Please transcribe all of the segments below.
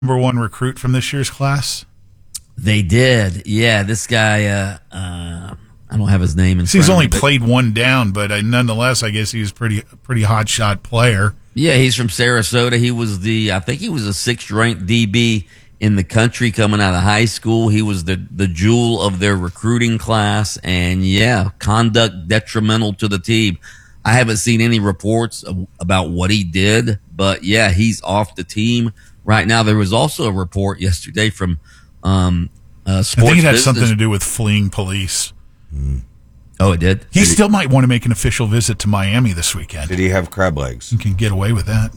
number one recruit from this year's class? They did. Yeah, this guy, I don't have his name in front He's of only me, played one down, but nonetheless, I guess he was pretty hot shot player. Yeah, he's from Sarasota. I think he was a 6th ranked DB in the country coming out of high school. He was the jewel of their recruiting class, and conduct detrimental to the team. I haven't seen any reports about what he did, but he's off the team right now. There was also a report yesterday from Sports I think it had Business. something to do with fleeing police. Oh, it did? He still might want to make an official visit to Miami this weekend. Did he have crab legs? You can get away with that.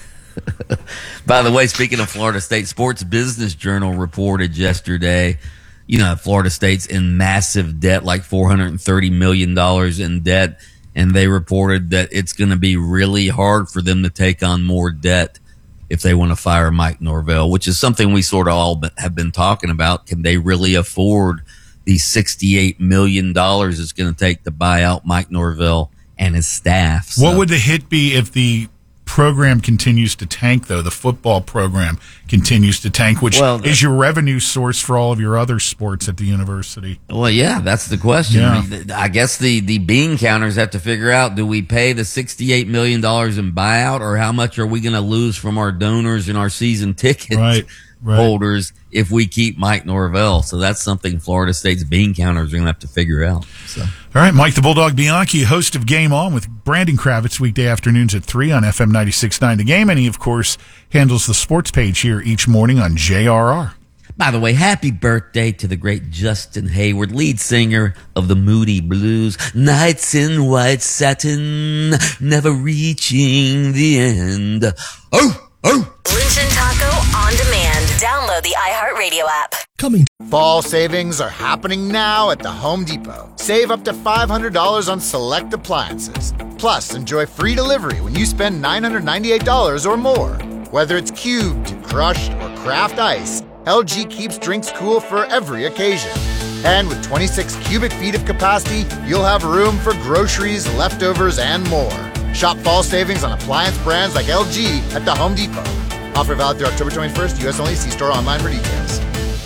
By the way, speaking of Florida State, Sports Business Journal reported yesterday, Florida State's in massive debt, like $430 million in debt. And they reported that it's going to be really hard for them to take on more debt if they want to fire Mike Norvell, which is something we sort of all have been talking about. Can they really afford the $68 million it's going to take to buy out Mike Norvell and his staff? So, what would the hit be if the program continues to tank, though? The football program continues to tank, which is your revenue source for all of your other sports at the university. Well, that's the question. Yeah. I guess the bean counters have to figure out, do we pay the $68 million in buyout, or how much are we going to lose from our donors and our season ticket holders if we keep Mike Norvell? So that's something Florida State's bean counters are going to have to figure out. So. All right, Mike the Bulldog Bianchi, host of Game On with Brandon Kravitz, weekday afternoons at 3 on FM 96.9 The Game, and he, of course, handles the sports page here each morning on JRR. By the way, happy birthday to the great Justin Hayward, lead singer of the Moody Blues. Nights in white satin, never reaching the end. Oh! Lynch and Taco on demand. Download the iHeartRadio app. Fall savings are happening now at the Home Depot. Save up to $500 on select appliances. Plus, enjoy free delivery when you spend $998 or more. Whether it's cubed, crushed, or craft ice, LG keeps drinks cool for every occasion. And with 26 cubic feet of capacity, you'll have room for groceries, leftovers, and more. Shop fall savings on appliance brands like LG at the Home Depot. Offer valid through October 21st, U.S. only. See store online for details.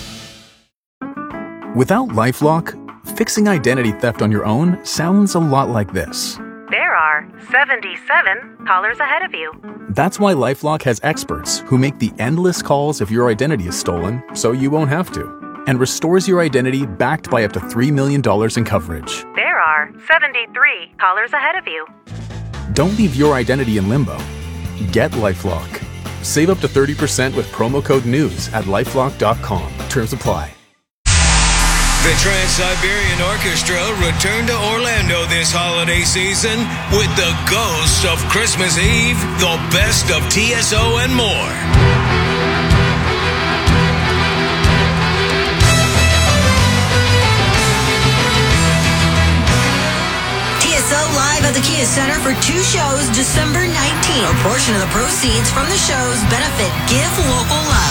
Without LifeLock, fixing identity theft on your own sounds a lot like this. There are 77 callers ahead of you. That's why LifeLock has experts who make the endless calls if your identity is stolen, so you won't have to, and restores your identity backed by up to $3 million in coverage. There are 73 callers ahead of you. Don't leave your identity in limbo. Get LifeLock. Save up to 30% with promo code NEWS at LifeLock.com. Terms apply. The Trans-Siberian Orchestra returned to Orlando this holiday season with the Ghost of Christmas Eve, the best of TSO, and more. TSO live at the Kia Center for 2 shows December 19th. A portion of the proceeds from the shows benefit Give Local Love.